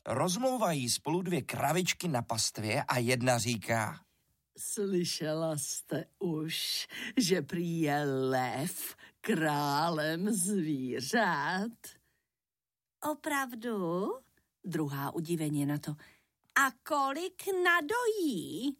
Rozmlouvají spolu dvě kravičky na pastvě a jedna říká: Slyšela jste už, že prý je lev králem zvířat? Opravdu? Druhá udiveně na to. A kolik nadojí?